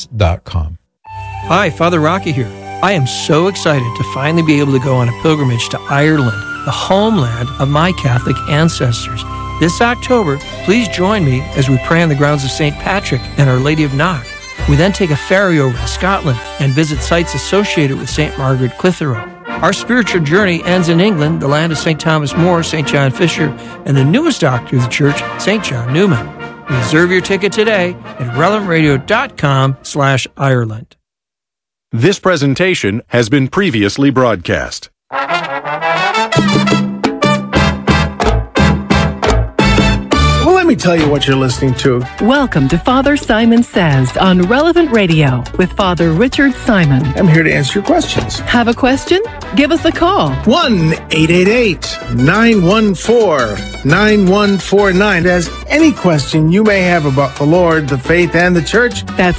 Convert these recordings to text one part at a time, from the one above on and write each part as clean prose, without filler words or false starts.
SaintJohnNewmanPilgrimages.com. Hi, Father Rocky here. I am so excited to finally be able to go on a pilgrimage to Ireland, the homeland of my Catholic ancestors. This October, please join me as we pray on the grounds of St. Patrick and Our Lady of Knock. We then take a ferry over to Scotland and visit sites associated with St. Margaret Clitheroe. Our spiritual journey ends in England, the land of St. Thomas More, St. John Fisher, and the newest doctor of the church, St. John Newman. Reserve your ticket today at relevantradio.com/Ireland. This presentation has been previously broadcast. Well, let me tell you what you're listening to. Welcome to Father Simon Says on Relevant Radio with Father Richard Simon. I'm here to answer your questions. Have a question? Give us a call. 1-888-914-9149. Ask any question you may have about the Lord, the faith, and the church. That's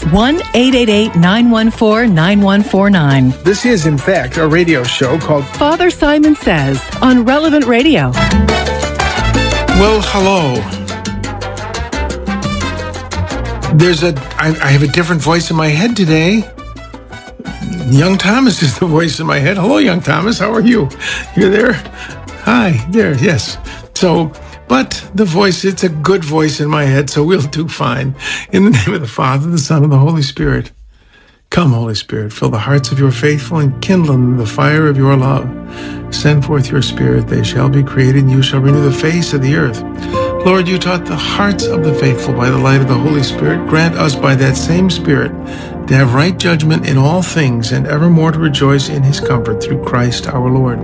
1-888-914-9149. This is, in fact, a radio show called Father Simon Says on Relevant Radio. Well, hello. I have a different voice in my head today. Young Thomas is the voice in my head. Hello, Young Thomas. How are you? You're there? Hi, there, yes. So, but the voice, it's a good voice in my head, so we'll do fine. In the name of the Father, the Son, and the Holy Spirit. Come, Holy Spirit, fill the hearts of your faithful and kindle in them the fire of your love. Send forth your Spirit, they shall be created, and you shall renew the face of the earth. Lord, you taught the hearts of the faithful by the light of the Holy Spirit. Grant us by that same Spirit to have right judgment in all things and evermore to rejoice in his comfort through Christ our Lord.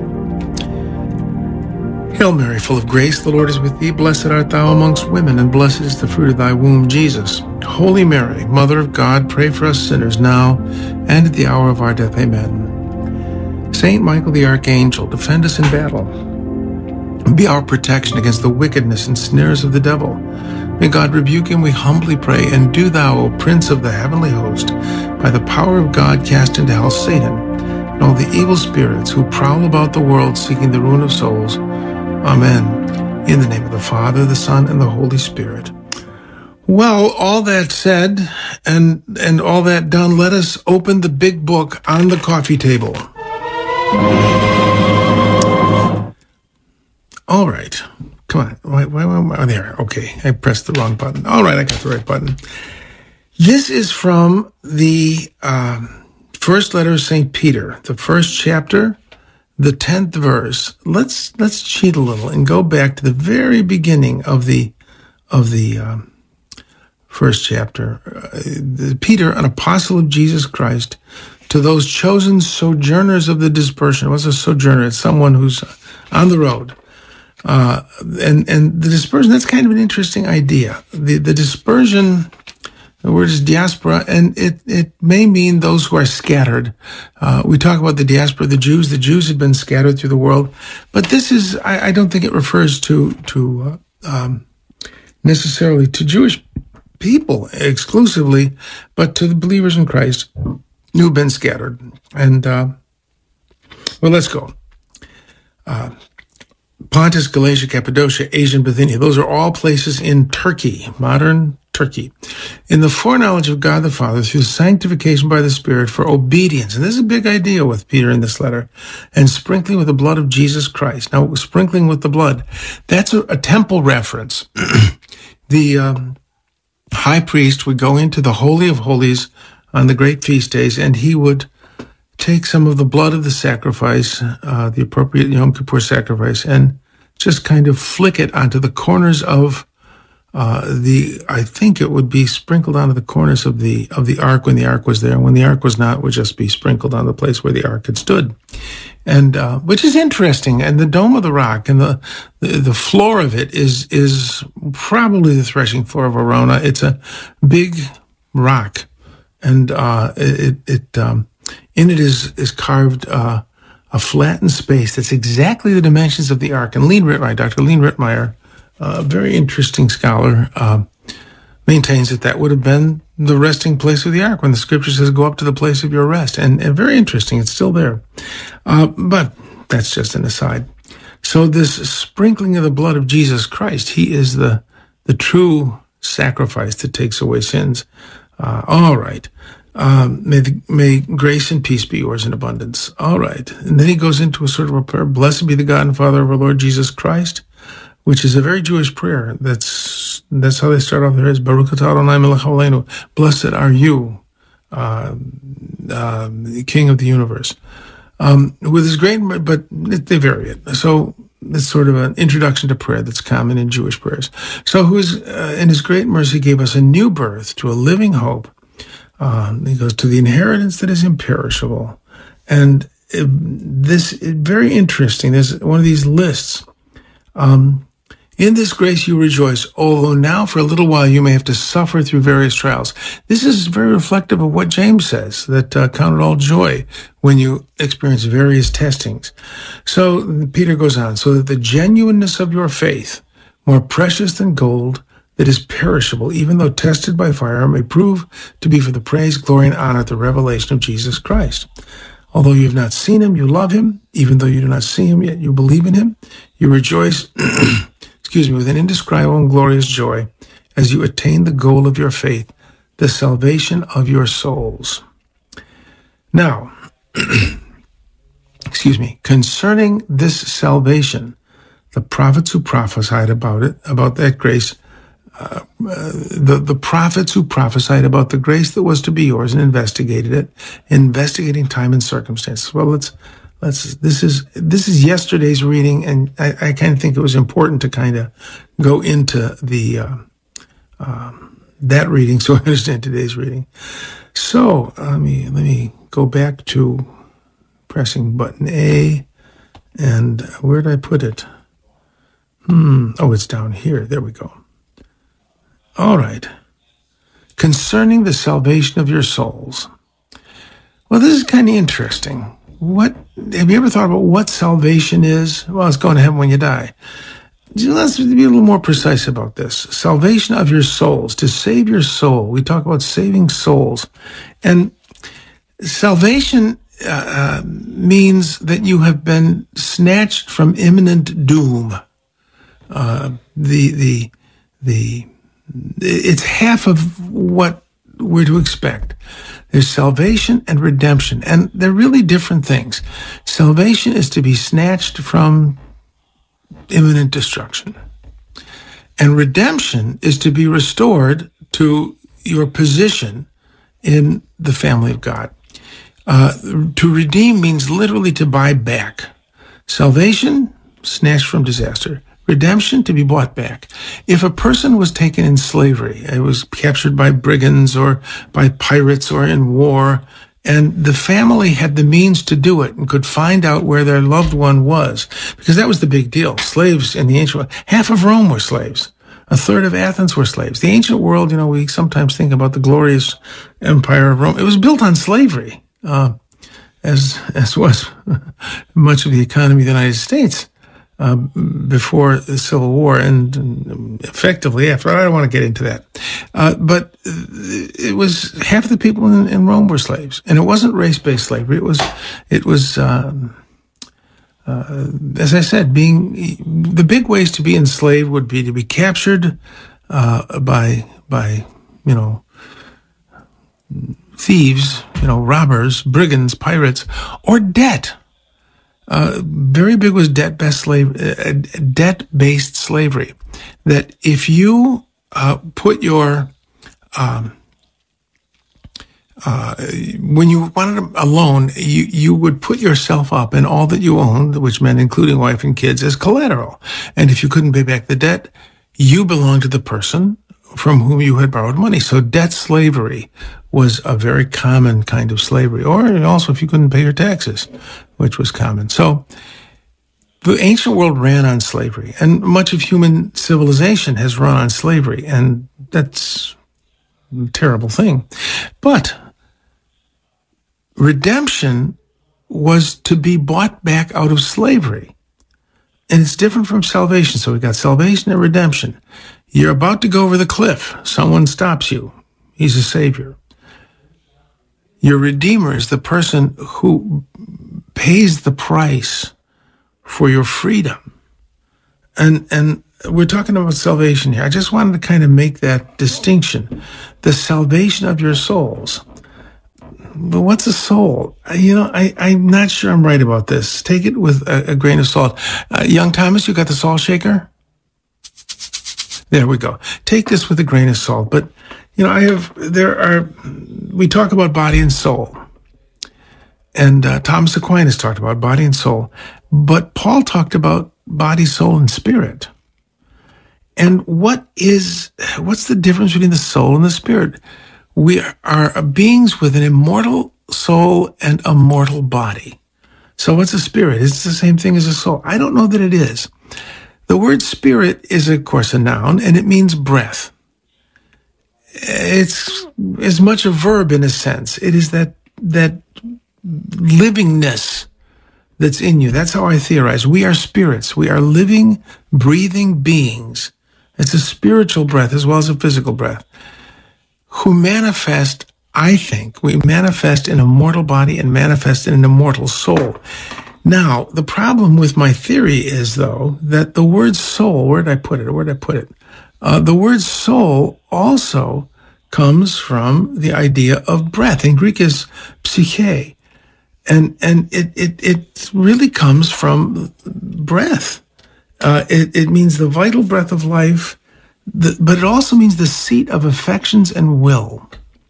Hail Mary, full of grace, the Lord is with thee. Blessed art thou amongst women, and blessed is the fruit of thy womb, Jesus. Holy Mary, Mother of God, pray for us sinners now and at the hour of our death. Amen. Saint Michael the Archangel, defend us in battle. Be our protection against the wickedness and snares of the devil. May God rebuke him, we humbly pray. And do thou, O Prince of the heavenly host, by the power of God cast into hell Satan and all the evil spirits who prowl about the world seeking the ruin of souls. Amen. In the name of the Father, the Son, and the Holy Spirit. Well, all that said and all that done, let us open the big book on the coffee table. All right. Come on. Why, oh, there. Okay. I pressed the wrong button. All right. I got the right button. This is from the first letter of St. Peter, the first chapter, the 10th verse. Let's cheat a little and go back to the very beginning of the first chapter. Peter, an apostle of Jesus Christ, to those chosen sojourners of the dispersion. What's a sojourner? It's someone who's on the road. And the dispersion, that's kind of an interesting idea. The dispersion, the word is diaspora, and it may mean those who are scattered. We talk about the diaspora, the Jews. The Jews had been scattered through the world. But this is, I don't think it refers to necessarily to Jewish people exclusively, but to the believers in Christ who've been scattered. And, well, let's go. Pontus, Galatia, Cappadocia, Asia, and Bithynia. Those are all places in Turkey, modern Turkey. In the foreknowledge of God the Father through sanctification by the Spirit for obedience. And this is a big idea with Peter in this letter. And sprinkling with the blood of Jesus Christ. Now, sprinkling with the blood, that's a temple reference. The high priest would go into the Holy of Holies on the great feast days, and he would take some of the blood of the sacrifice, the appropriate Yom Kippur sacrifice, and just kind of flick it onto the corners of I think it would be sprinkled onto the corners of the ark when the ark was there. And when the ark was not, it would just be sprinkled on the place where the ark had stood. And, which is interesting. And the dome of the rock and the floor of it is probably the threshing floor of Arona. It's a big rock. And, in it is carved, a flattened space that's exactly the dimensions of the ark. And Dr. Lean Rittmeyer, a very interesting scholar, maintains that would have been the resting place of the ark when the scripture says, go up to the place of your rest. And very interesting. It's still there. But that's just an aside. So this sprinkling of the blood of Jesus Christ, he is the true sacrifice that takes away sins. All right. May grace and peace be yours in abundance. All right. And then he goes into a sort of a prayer. Blessed be the God and Father of our Lord Jesus Christ, which is a very Jewish prayer. That's how they start off there. Baruch atah Adonai melech haoleinu. Blessed are you, the King of the universe. With his great, but they vary it. So it's sort of an introduction to prayer that's common in Jewish prayers. So who is, in his great mercy, gave us a new birth to a living hope. He goes to the inheritance that is imperishable. And this is very interesting. There's one of these lists. In this grace you rejoice, although now for a little while you may have to suffer through various trials. This is very reflective of what James says, that count it all joy when you experience various testings. So Peter goes on, so that the genuineness of your faith, more precious than gold, that is perishable, even though tested by fire, may prove to be for the praise, glory, and honor at the revelation of Jesus Christ. Although you have not seen him, you love him. Even though you do not see him, yet you believe in him. You rejoice, with an indescribable and glorious joy as you attain the goal of your faith, the salvation of your souls. Now, concerning this salvation, the prophets who prophesied about it, about that grace, the prophets who prophesied about the grace that was to be yours and investigated it, investigating time and circumstances. Well, this is yesterday's reading, and I kind of think it was important to kind of go into the that reading so I understand today's reading. So let me go back to pressing button A, and where did I put it? Oh, it's down here. There we go. All right. Concerning the salvation of your souls. Well, this is kind of interesting. Have you ever thought about what salvation is? Well, it's going to heaven when you die. Let's be a little more precise about this. Salvation of your souls, to save your soul. We talk about saving souls. And salvation means that you have been snatched from imminent doom. It's half of what we're to expect. There's salvation and redemption, and they're really different things. Salvation is to be snatched from imminent destruction. And redemption is to be restored to your position in the family of God. To redeem means literally to buy back. Salvation, snatched from disaster. Redemption, to be bought back. If a person was taken in slavery, it was captured by brigands or by pirates or in war, and the family had the means to do it and could find out where their loved one was, because that was the big deal. Slaves in the ancient world, half of Rome were slaves. A third of Athens were slaves. The ancient world, we sometimes think about the glorious empire of Rome. It was built on slavery, as was much of the economy of the United States. Before the Civil War and effectively after. I don't want to get into that. But it was half of the people in Rome were slaves. And it wasn't race-based slavery. It was as I said, the big ways to be enslaved would be to be captured by thieves, robbers, brigands, pirates, or debt. Very big was debt-based slavery. That if you put your when you wanted a loan, you would put yourself up and all that you owned, which meant including wife and kids, as collateral. And if you couldn't pay back the debt, you belonged to the person from whom you had borrowed money. So debt slavery was a very common kind of slavery. Or also if you couldn't pay your taxes, which was common. So the ancient world ran on slavery, and much of human civilization has run on slavery, and that's a terrible thing. But redemption was to be bought back out of slavery. And it's different from salvation. So we got salvation and redemption. You're about to go over the cliff. Someone stops you. He's a savior. Your redeemer is the person who pays the price for your freedom. And we're talking about salvation here. I just wanted to kind of make that distinction. The salvation of your souls. but what's a soul? I'm not sure I'm right about this. Take it with a grain of salt. Young Thomas, you got the salt shaker? There we go. Take this with a grain of salt. But, we talk about body and soul. And Thomas Aquinas talked about body and soul. But Paul talked about body, soul, and spirit. And what's the difference between the soul and the spirit? We are beings with an immortal soul and a mortal body. So what's a spirit? Is it the same thing as a soul? I don't know that it is. The word spirit is, of course, a noun, and it means breath. It's as much a verb in a sense. It is that livingness that's in you. That's how I theorize. We are spirits. We are living, breathing beings. It's a spiritual breath as well as a physical breath, who manifest, I think, we manifest in a mortal body and manifest in an immortal soul. Now, the problem with my theory is, though, that the word soul, where did I put it? The word soul also comes from the idea of breath. In Greek is psyche. And it really comes from breath. It means the vital breath of life, but it also means the seat of affections and will.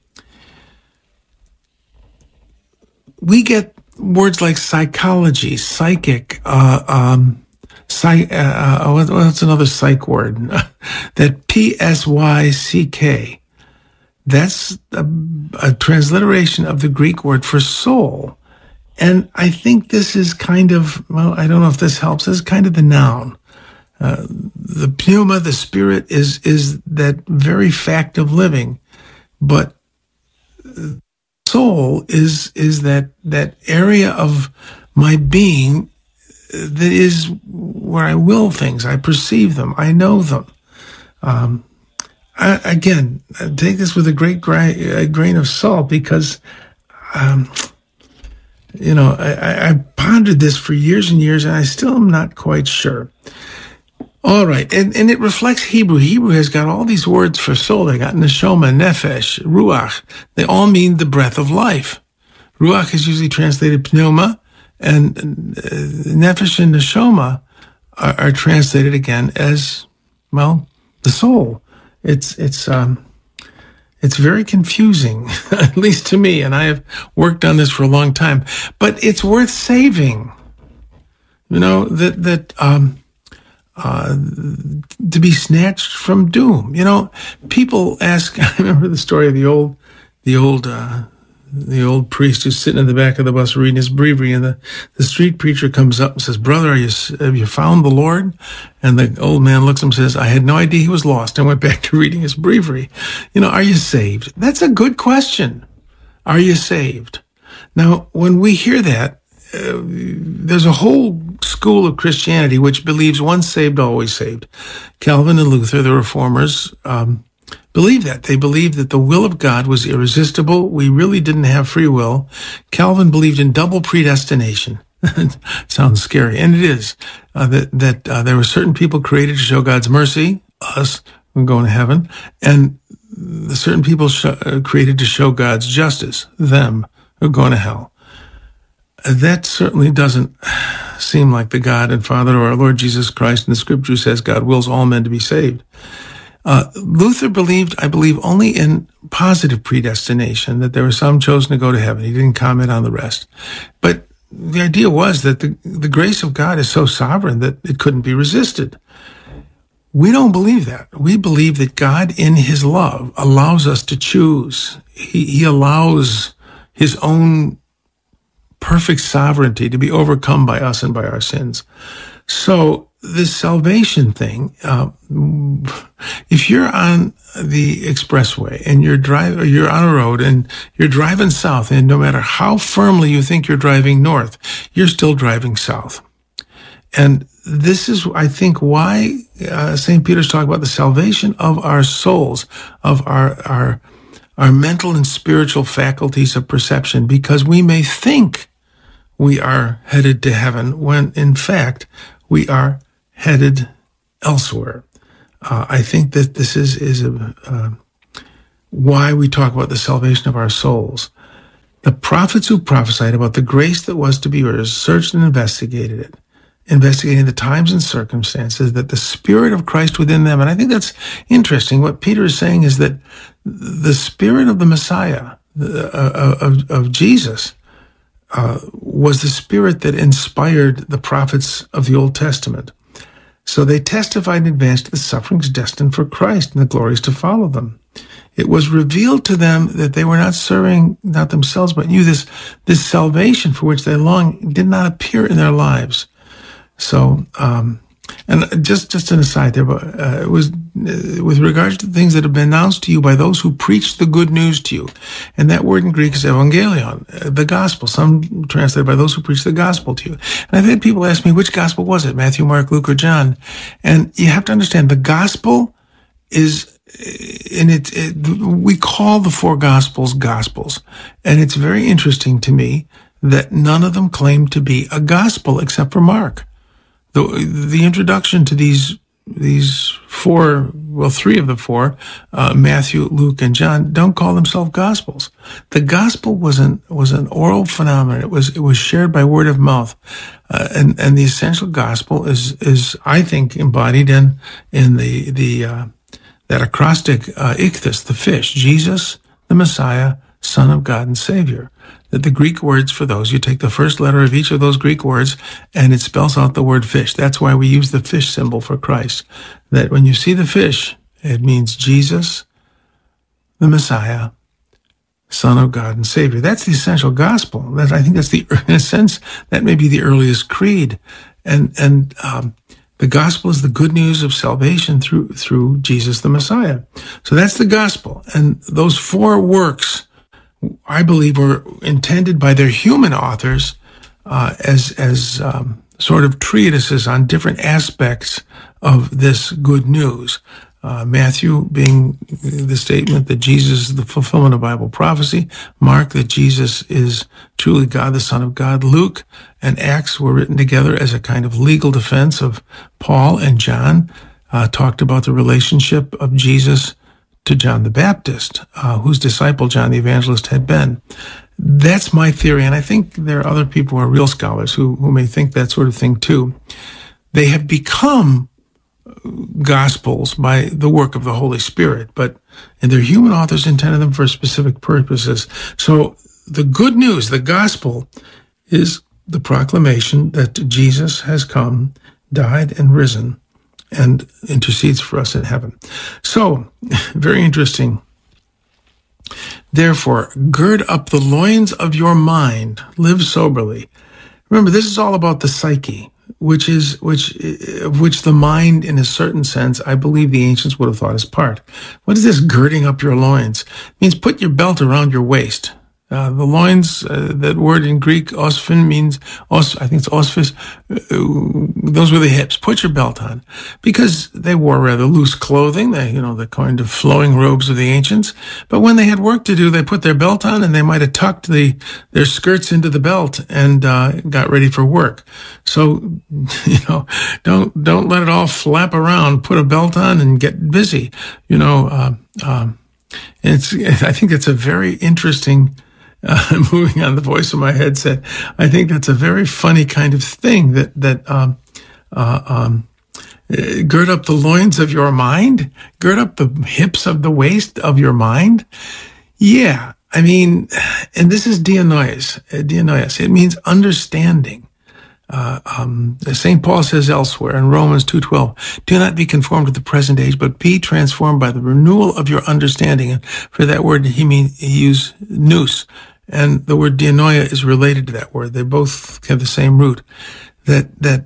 We get words like psychology, psychic, what's another psych word? That P-S-Y-C-K. That's a transliteration of the Greek word for soul. And I think this is kind of, I don't know if this helps, this is kind of the noun. The pneuma, the spirit, is that very fact of living. But soul is that area of my being that is where I will things, I perceive them, I know them. I take this with a great grain of salt because, I pondered this for years and years, and I still am not quite sure. All right, and it reflects Hebrew. Hebrew has got all these words for soul. They got neshama, nefesh, ruach. They all mean the breath of life. Ruach is usually translated pneuma, and nefesh and neshama are translated again as, the soul. It's very confusing, at least to me, and I have worked on this for a long time. But it's worth saving. To be snatched from doom. People ask. I remember the story of the old priest who's sitting in the back of the bus reading his breviary, and the street preacher comes up and says, "Brother, have you found the Lord?" And the old man looks at him and says, "I had no idea he was lost," and went back to reading his breviary. Are you saved? That's a good question. Are you saved? Now, when we hear that, there's a whole school of Christianity which believes once saved, always saved. Calvin and Luther, the reformers, believe that. They believed that the will of God was irresistible. We really didn't have free will. Calvin believed in double predestination. Sounds scary, and it is. That there were certain people created to show God's mercy, us, we're going to heaven, and certain people created to show God's justice, them, who are going to hell. That certainly doesn't seem like the God and Father of our Lord Jesus Christ. And the scripture says God wills all men to be saved. Luther believed, I believe, only in positive predestination, that there were some chosen to go to heaven. He didn't comment on the rest. But the idea was that the grace of God is so sovereign that it couldn't be resisted. We don't believe that. We believe that God, in his love, allows us to choose. He allows his own perfect sovereignty to be overcome by us and by our sins. So this salvation thing, if you're on the expressway and you're on a road and you're driving south, and no matter how firmly you think you're driving north, you're still driving south. And this is, I think, why St. Peter's talking about the salvation of our souls, of our mental and spiritual faculties of perception, because we may think we are headed to heaven when, in fact, we are headed elsewhere. I think that this is why we talk about the salvation of our souls. The prophets who prophesied about the grace that was to be yours searched and investigated it, investigating the times and circumstances, that the Spirit of Christ within them. And I think that's interesting. What Peter is saying is that the Spirit of the Messiah, of Jesus, was the Spirit that inspired the prophets of the Old Testament. So they testified in advance to the sufferings destined for Christ and the glories to follow them. It was revealed to them that they were not serving not themselves, but you. This salvation for which they longed did not appear in their lives. So, and just an aside there, but it was with regards to things that have been announced to you by those who preach the good news to you. And that word in Greek is evangelion, the gospel. Some translated by those who preach the gospel to you. And I've had people ask me, which gospel was it? Matthew, Mark, Luke, or John? And you have to understand, the gospel is, we call the four gospels gospels. And it's very interesting to me that none of them claim to be a gospel except for Mark. The introduction to these four, well, three of the four, Matthew, Luke, and John, don't call themselves gospels. The gospel was an oral phenomenon. It was shared by word of mouth, and the essential gospel is I think embodied in that acrostic ichthys, the fish, Jesus, the Messiah, Son of God and Savior. That the Greek words for those, you take the first letter of each of those Greek words and it spells out the word fish. That's why we use the fish symbol for Christ. That when you see the fish, it means Jesus, the Messiah, Son of God and Savior. That's the essential gospel. I think that's in a sense, that may be the earliest creed. And the gospel is the good news of salvation through Jesus the Messiah. So that's the gospel. And those four works, I believe, were intended by their human authors as sort of treatises on different aspects of this good news. Matthew being the statement that Jesus is the fulfillment of Bible prophecy. Mark, that Jesus is truly God, the Son of God. Luke and Acts were written together as a kind of legal defense of Paul, and John talked about the relationship of Jesus to John the Baptist, whose disciple John the Evangelist had been. That's my theory, and I think there are other people who are real scholars who may think that sort of thing too. They have become gospels by the work of the Holy Spirit, and their human authors intended them for specific purposes. So the good news, the gospel, is the proclamation that Jesus has come, died, and risen, and intercedes for us in heaven. So, very interesting. Therefore, gird up the loins of your mind, live soberly. Remember, this is all about the psyche, which the mind, in a certain sense, I believe the ancients would have thought is part. What is this girding up your loins? It means put your belt around your waist. The loins, that word in Greek, osphin, means, I think it's ospis, those were the hips. Put your belt on. Because they wore rather loose clothing, the kind of flowing robes of the ancients. But when they had work to do, they put their belt on, and they might have tucked their skirts into the belt and got ready for work. So, don't let it all flap around. Put a belt on and get busy. I think it's a very interesting, moving on, the voice of my headset, I think that's a very funny kind of thing that gird up the loins of your mind, gird up the hips of the waist of your mind. Yeah, I mean, and this is dianoias. It means understanding. St. Paul says elsewhere in Romans 2:12, do not be conformed to the present age, but be transformed by the renewal of your understanding. And for that word, he used nous. And the word dianoia is related to that word. They both have the same root. That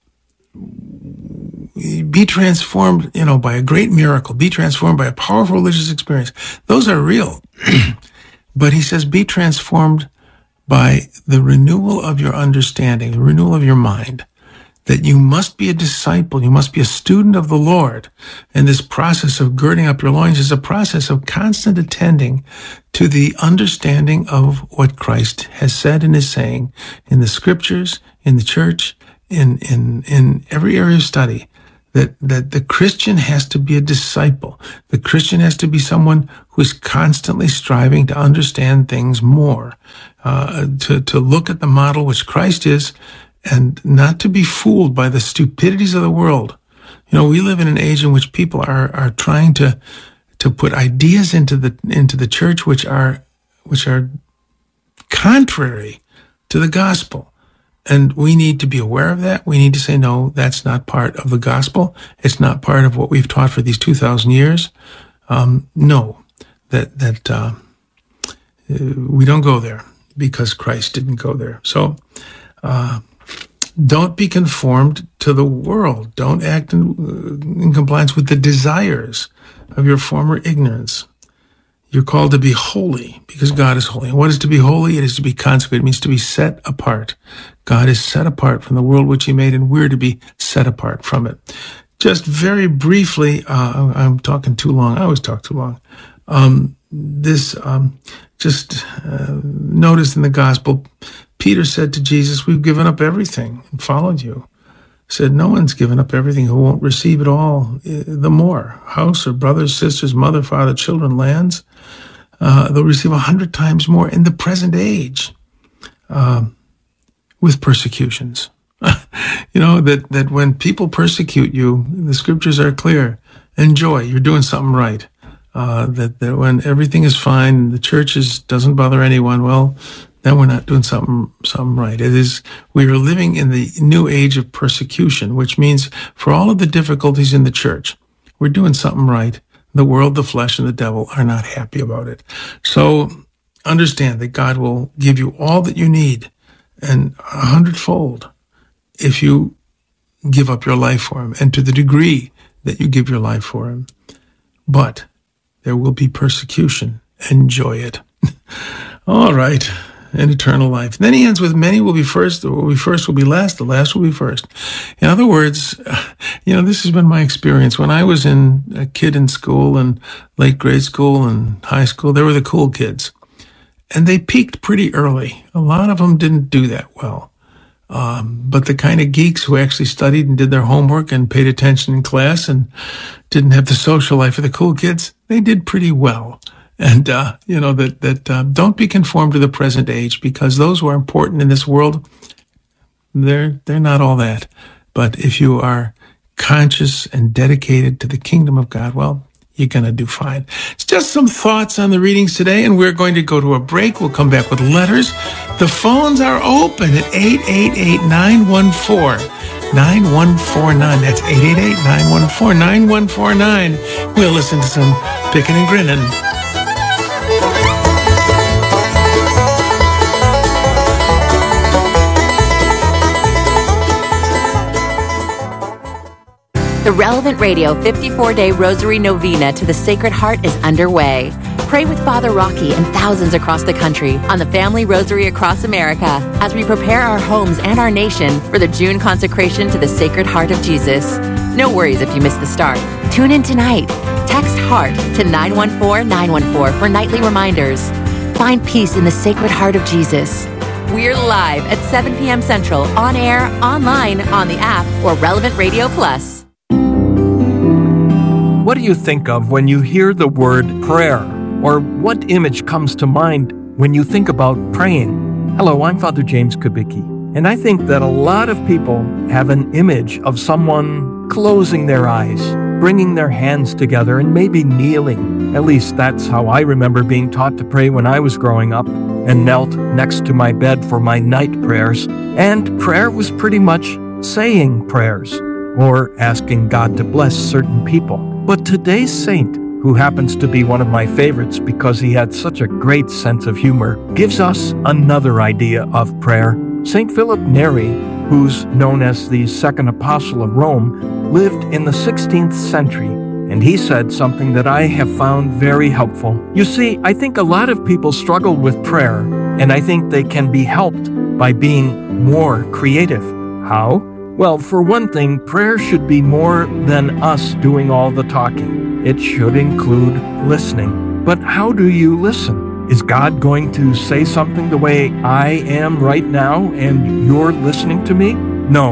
be transformed, by a great miracle, be transformed by a powerful religious experience. Those are real. But he says, be transformed by the renewal of your understanding, the renewal of your mind. That you must be a disciple, you must be a student of the Lord. And this process of girding up your loins is a process of constant attending to the understanding of what Christ has said and is saying in the scriptures, in the church, in every area of study. that the Christian has to be a disciple. The Christian has to be someone who is constantly striving to understand things more, to look at the model which Christ is, and not to be fooled by the stupidities of the world. We live in an age in which people are trying to put ideas into the church which are contrary to the gospel. And we need to be aware of that. We need to say, no, that's not part of the gospel. It's not part of what we've taught for these 2,000 years. No, that we don't go there because Christ didn't go there. So, don't be conformed to the world. Don't act in compliance with the desires of your former ignorance. You're called to be holy because God is holy. And what is to be holy? It is to be consecrated. It means to be set apart. God is set apart from the world which he made, and we're to be set apart from it. Just very briefly, I'm talking too long. I always talk too long. Notice in the gospel, Peter said to Jesus, we've given up everything and followed you. He said, no one's given up everything who won't receive it all, the more. House or brothers, sisters, mother, father, children, lands. They'll receive 100 times more in the present age with persecutions. That when people persecute you, the scriptures are clear. Enjoy, you're doing something right. That when everything is fine, the church doesn't bother anyone, well, then we're not doing something right. We are living in the new age of persecution, which means for all of the difficulties in the church, we're doing something right. The world, the flesh, and the devil are not happy about it. So understand that God will give you all that you need, and 100-fold if you give up your life for him, and to the degree that you give your life for him. But there will be persecution. Enjoy it. All right. And eternal life. And then he ends with, many will be first, the will be first will be last, the last will be first. In other words, this has been my experience. When I was a kid in school and late grade school and high school, they were the cool kids. And they peaked pretty early. A lot of them didn't do that well. But the kind of geeks who actually studied and did their homework and paid attention in class and didn't have the social life of the cool kids, they did pretty well. And, don't be conformed to the present age, because those who are important in this world, they're not all that. But if you are conscious and dedicated to the kingdom of God, well, you're going to do fine. It's just some thoughts on the readings today, and we're going to go to a break. We'll come back with letters. The phones are open at 888-914-9149. That's 888-914-9149. We'll listen to some picking and grinning. The Relevant Radio 54-Day Rosary Novena to the Sacred Heart is underway. Pray with Father Rocky and thousands across the country on the Family Rosary across America as we prepare our homes and our nation for the June consecration to the Sacred Heart of Jesus. No worries if you miss the start. Tune in tonight. Text HEART to 914-914 for nightly reminders. Find peace in the Sacred Heart of Jesus. We're live at 7 p.m. Central, on air, online, on the app, or Relevant Radio Plus. What do you think of when you hear the word prayer? Or what image comes to mind when you think about praying? Hello, I'm Father James Kubicki, and I think that a lot of people have an image of someone closing their eyes, bringing their hands together, and maybe kneeling. At least that's how I remember being taught to pray when I was growing up, and knelt next to my bed for my night prayers. And prayer was pretty much saying prayers, or asking God to bless certain people. But today's saint, who happens to be one of my favorites because he had such a great sense of humor, gives us another idea of prayer. St. Philip Neri, who's known as the second apostle of Rome, lived in the 16th century, and he said something that I have found very helpful. You see, I think a lot of people struggle with prayer, and I think they can be helped by being more creative. How? Well, for one thing, prayer should be more than us doing all the talking. It should include listening. But how do you listen? Is God going to say something the way I am right now and you're listening to me? No,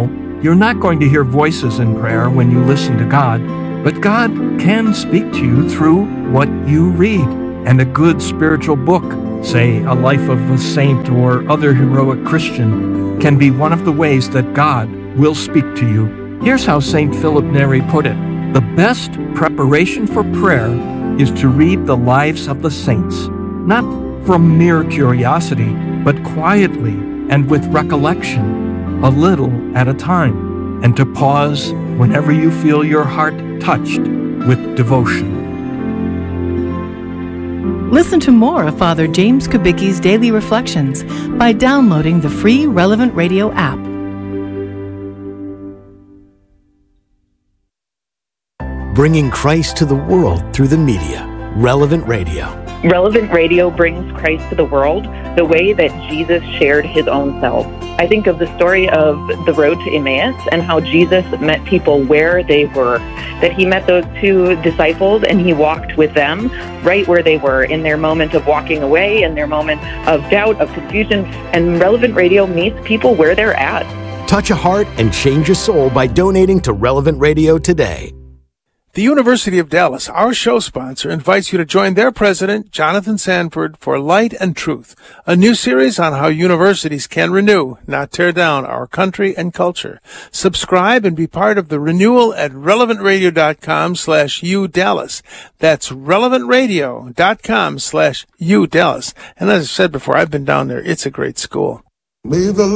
You're not going to hear voices in prayer when you listen to God, but God can speak to you through what you read. And a good spiritual book, say A Life of a Saint or other heroic Christian, can be one of the ways that God will speak to you. Here's how St. Philip Neri put it: the best preparation for prayer is to read the lives of the saints, not from mere curiosity, but quietly and with recollection, a little at a time, and to pause whenever you feel your heart touched with devotion. Listen to more of Father James Kubicki's Daily Reflections by downloading the free Relevant Radio app. Bringing Christ to the world through the media. Relevant Radio. Relevant Radio brings Christ to the world the way that Jesus shared his own self. I think of the story of the road to Emmaus and how Jesus met people where they were, that he met those two disciples and he walked with them right where they were in their moment of walking away, in their moment of doubt, of confusion. And Relevant Radio meets people where they're at. Touch a heart and change a soul by donating to Relevant Radio today. The University of Dallas, our show sponsor, invites you to join their president, Jonathan Sanford, for Light and Truth, a new series on how universities can renew, not tear down, our country and culture. Subscribe and be part of the renewal at relevantradio.com/UDallas. That's relevantradio.com/UDallas. And as I said before, I've been down there. It's a great school.